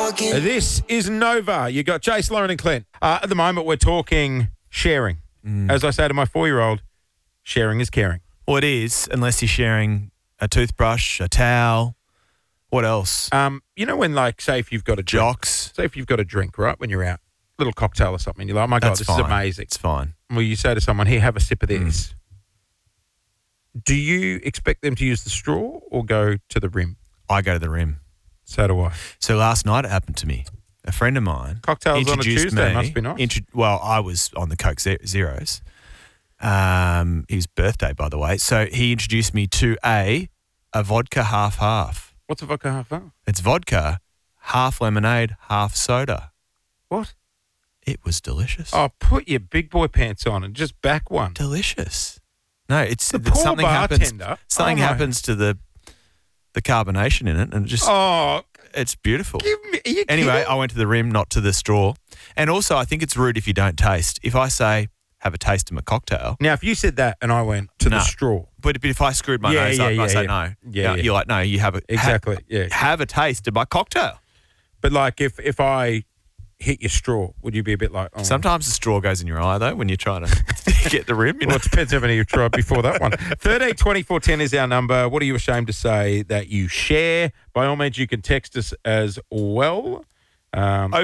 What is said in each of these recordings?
This is Nova. You got Chase, Lauren and Clint. At the moment, we're talking sharing. As I say to my 4-year-old, sharing is caring. Well, it is, unless you're sharing a toothbrush, a towel. What else? You know when, like, say if you've got a drink, Jocks. say if you've got a drink, right, when you're out, little cocktail or something, you're like, oh my God, That's this fine. is amazing. It's fine. Well, you say to someone, here, have a sip of this. Do you expect them to use the straw or go to the rim? I go to the rim. So do I. So last night it happened to me. A friend of mine Cocktails on a introduced Tuesday me, must be nice. Well, I was on the Coke Zeros. His birthday, by the way. So he introduced me to a vodka half-half. What's a vodka half-half? It's vodka, half lemonade, half soda. What? It was delicious. Oh, put your big boy pants on and just back one. Delicious. No, it's The poor something bartender. happens. Something Oh, my. happens to the carbonation in it, and it just Oh, it's beautiful. give me. Are you Anyway, kidding? I went to the rim, not to the straw. And also, I think it's rude if you don't taste. If I say, have a taste of my cocktail, Now, if you said that and I went to the No. straw. but if I screwed my Yeah, nose yeah, up, yeah, I say yeah. no. Yeah, yeah. You're like, no, you have a Exactly, yeah. have a taste of my cocktail. But, like, if I hit your straw, would you be a bit like, oh. Sometimes the straw goes in your eye, though, when you're trying to get the rim. You know? Well, it depends how many you've tried before that one. 13 24 10 is our number. What are you ashamed to say that you share? By all means, you can text us as well. I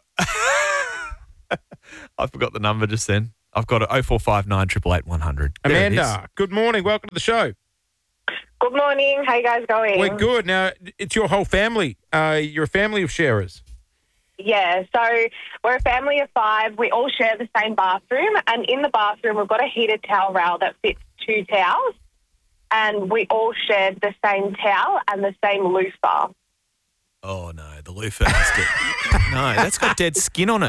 forgot the number just then. I've got it 0459 888 100. There it is. Amanda, good morning. Welcome to the show. Good morning. How you guys going? We're good. Now, it's your whole family. You're a family of sharers. Yeah, so we're a family of 5. We all share the same bathroom, and in the bathroom we've got a heated towel rail that fits 2 towels, and we all shared the same towel and the same loofah. Oh, no, the loofah no, that's got dead skin on it.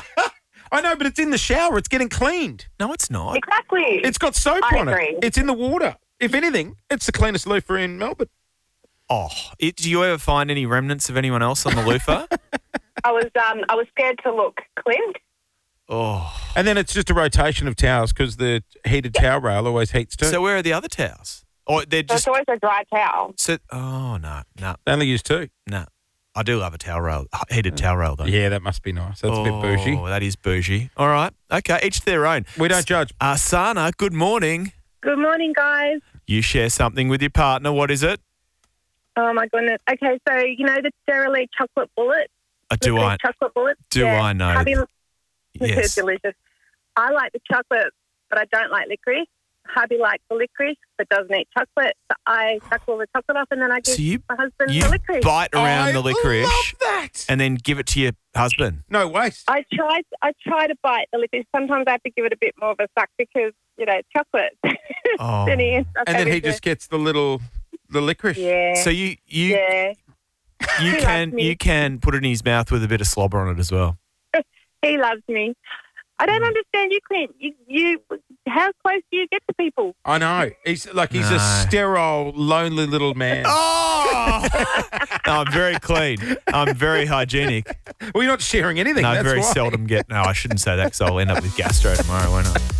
I know, but it's in the shower. It's getting cleaned. No, it's not. Exactly. It's got soap I on agree. it. It's in the water. If anything, it's the cleanest loofah in Melbourne. Oh, do you ever find any remnants of anyone else on the loofah? I was scared to look, Clint. Oh. And then it's just a rotation of towels because the heated towel rail always heats too. So where are the other towels? Or they're So it's just... always a dry towel. no. They only use 2. I do love a towel rail, heated towel rail, though. Yeah, that must be nice. That's a bit bougie. Oh, that is bougie. All right. Okay, each to their own. We don't judge. Sana, good morning. Good morning, guys. You share something with your partner. What is it? Oh, my goodness. Okay, so you know the Sara Lee chocolate bullet? Do I? Chocolate bullet? Do I know? Hubby, Yes. It's delicious. I like the chocolate, but I don't like licorice. Hubby likes the licorice, but doesn't eat chocolate. So I suck all the chocolate off, and then I give So you, my husband you the licorice. bite around the I licorice love that. and then give it to your husband. No waste. I try to bite the licorice. Sometimes I have to give it a bit more of a suck because, you know, it's chocolate. Oh. Then he ends up And then he having just gets the licorice. Yeah. So you yeah. He loves me. you can put it in his mouth with a bit of slobber on it as well. He loves me. I don't understand you, Clint. You how close do you get to people? I know. He's a No. sterile, lonely little man. Oh! No, I'm very clean. I'm very hygienic. Well, you're not sharing anything. No, I that's very why. seldom get... No, I shouldn't say that because I'll end up with gastro tomorrow, won't I?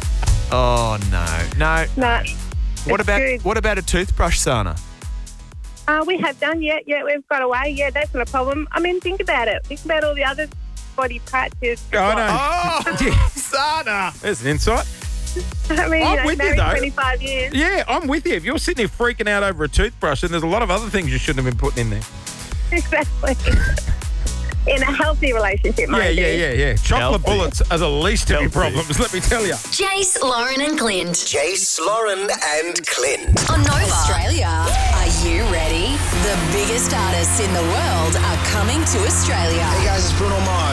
Oh, no. No. No. What It's about good. what about a toothbrush, Sana? We have done, yeah, we've got away. Yeah, that's not a problem. I mean, think about it. Think about all the other body parts. I know. Oh, Sana! There's an insight. I mean, I'm you know, with you, married though. 25 years. Yeah, I'm with you. If you're sitting here freaking out over a toothbrush, then there's a lot of other things you shouldn't have been putting in there. Exactly. In a healthy relationship, mind you. Yeah. Chocolate Healthy. bullets are the least of your Healthy. problems, let me tell you. Jace, Lauren and Clint. Jace, Lauren, and Clint. On Nova Australia. Are you ready? The biggest artists in the world are coming to Australia. Hey guys, it's Bruno Mars.